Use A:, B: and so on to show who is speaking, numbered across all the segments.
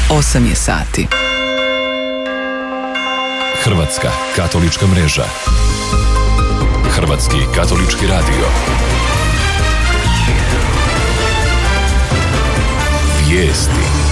A: 8 je sati.
B: Hrvatska katolička mreža. Hrvatski katolički radio. Vijesti.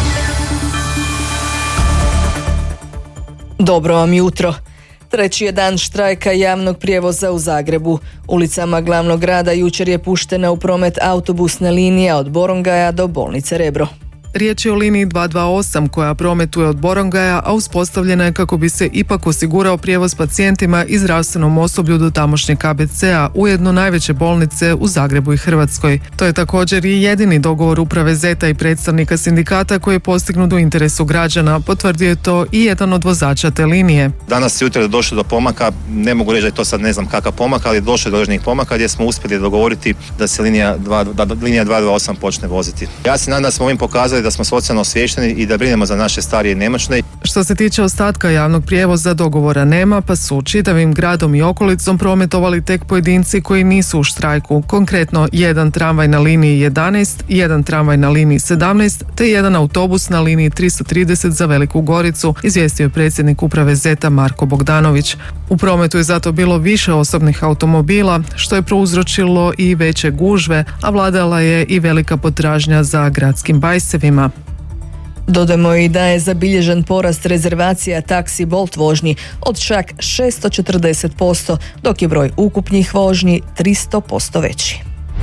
C: Dobro vam jutro. Treći je dan štrajka javnog prijevoza u Zagrebu. Ulicama glavnog grada jučer je puštena u promet autobusna linija od Borongaja do bolnice Rebro.
D: Riječ je o liniji 228 koja prometuje od Borongaja, a uspostavljena je kako bi se ipak osigurao prijevoz pacijentima i zdravstvenom osoblju do tamošnjeg KBC-a, ujedno najveće bolnice u Zagrebu i Hrvatskoj. To je također i jedini dogovor uprave ZET-a i predstavnika sindikata koji je postignut u interesu građana, potvrdio je to i jedan od vozača te linije.
E: Danas jutro je došlo do pomaka, ne mogu reći da je to sad ne znam kakav pomak, ali je došlo do određenih pomaka gdje smo uspjeli dogovoriti da se linija 228 počne voziti. Ja se nadam da smo ovim pokazali da smo socijalno osviješteni i da brinemo za naše starije i nemoćne.
D: Što se tiče ostatka javnog prijevoza, dogovora nema, pa su čitavim gradom i okolicom prometovali tek pojedinci koji nisu u štrajku. Konkretno, jedan tramvaj na liniji 11, jedan tramvaj na liniji 17, te jedan autobus na liniji 330 za Veliku Goricu, izvijestio je predsjednik uprave ZET-a Marko Bogdanović. U prometu je zato bilo više osobnih automobila, što je prouzročilo i veće gužve, a vladala je i velika potražnja za gradskim bajsevima.
C: Dodajmo i da je zabilježen porast rezervacija taksi Bolt vožnji od čak 640%, dok je broj ukupnih vožnji 300% veći.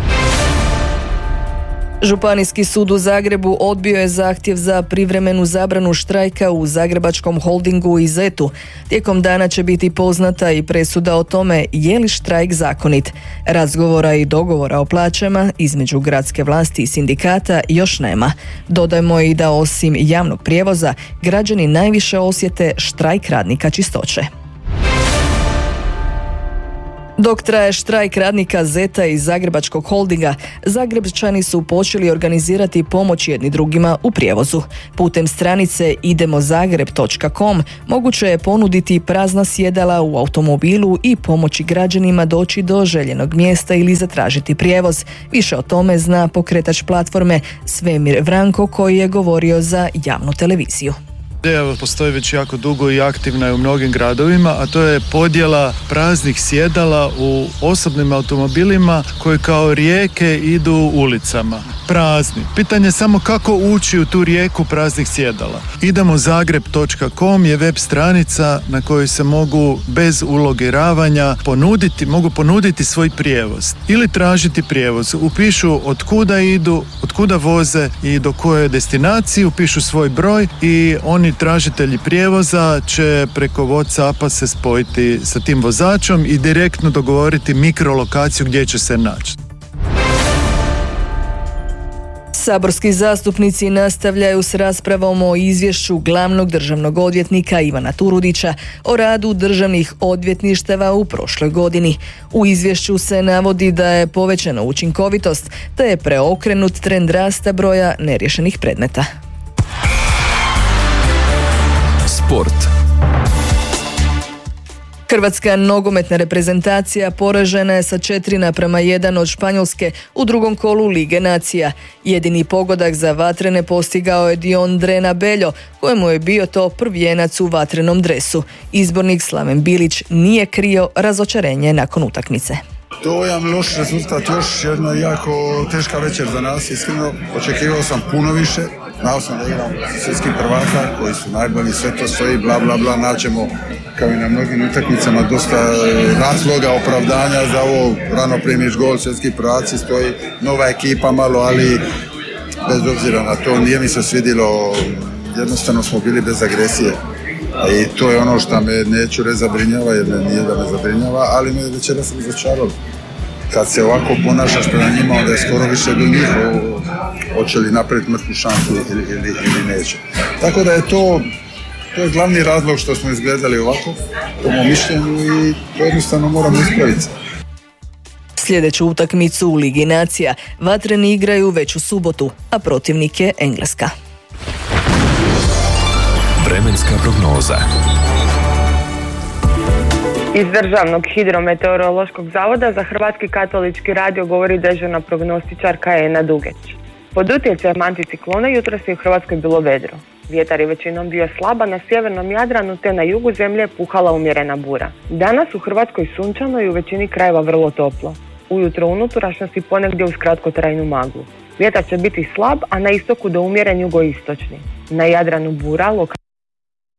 C: Županijski sud u Zagrebu odbio je zahtjev za privremenu zabranu štrajka u Zagrebačkom holdingu i ZET-u. Tijekom dana će biti poznata i presuda o tome je li štrajk zakonit. Razgovora i dogovora o plaćama između gradske vlasti i sindikata još nema. Dodajmo i da osim javnog prijevoza, građani najviše osjete štrajk radnika čistoće. Dok traje štrajk radnika ZET-a i Zagrebačkog holdinga, Zagrebčani su počeli organizirati pomoć jedni drugima u prijevozu. Putem stranice idemozagreb.com moguće je ponuditi prazna sjedala u automobilu i pomoći građanima doći do željenog mjesta ili zatražiti prijevoz. Više o tome zna pokretač platforme Svemir Vranko koji je govorio za javnu televiziju.
F: Ideja postoji već jako dugo i aktivna je u mnogim gradovima, a to je podjela praznih sjedala u osobnim automobilima koji kao rijeke idu ulicama. Prazni. Pitanje je samo kako ući u tu rijeku praznih sjedala. Idemozagreb.com je web stranica na kojoj se mogu bez ulogiravanja ponuditi svoj prijevoz ili tražiti prijevoz. Upišu od kuda idu, od kuda voze i do koje destinacije, upišu svoj broj i oni tražitelji prijevoza će preko WhatsAppa se spojiti sa tim vozačom i direktno dogovoriti mikrolokaciju gdje će se naći.
C: Saborski zastupnici nastavljaju s raspravom o izvješću glavnog državnog odvjetnika Ivana Turudića o radu državnih odvjetništava u prošloj godini. U izvješću se navodi da je povećana učinkovitost, te je preokrenut trend rasta broja neriješenih predmeta.
B: Sport.
C: Hrvatska nogometna reprezentacija poražena je sa 4:1 od Španjolske u drugom kolu Lige nacija. Jedini pogodak za vatrene postigao je Diondrena Beljo, kojemu je bio to prvijenac u vatrenom dresu. Izbornik Slaven Bilić nije krio razočarenje nakon utakmice.
G: Dojam, loš rezultat, još jedna jako teška večer za nas, iskreno. Očekivao sam puno više, znao sam da igram svjetskih prvaka koji su najbolji, sve to stoji, bla bla bla, naćemo kao i na mnogim utakmicama dosta razloga, opravdanja za ovo, rano primiš gol, svjetski prvaci, stoji nova ekipa malo, ali bez obzira na to nije mi se svidilo, jednostavno smo bili bez agresije. I to je ono što me neću reći zabrinjava, jer nije da me zabrinjava, ali me večera sam razočarao. Kad se ovako ponašaš prema njima, onda je skoro više do njih, hoće li napraviti mrtvu šansu ili neće. Tako da je to je glavni razlog što smo izgledali ovako, po mom mišljenju, i to jednostavno moramo ispraviti.
C: Sljedeću utakmicu u Ligi nacija vatreni igraju već u subotu, a protivnik je Engleska.
B: Vremenska prognoza.
H: Iz Državnog hidrometeorološkog zavoda za Hrvatski katolički radio govori dežurna prognostičarka Ena Dugeć. Pod utjecajem anticiklona jutros je u Hrvatskoj bilo vedro. Vjetar je većinom bio slab, a na sjevernom Jadranu te na jugu zemlje puhala umjerena bura. Danas u Hrvatskoj sunčano i u većini krajeva vrlo toplo. Ujutro u unutrašnjosti ponegdje uz kratkotrajnu maglu. Vjetar će biti slab, a na istoku do umjeren jugoistočni. Na Jadranu bura,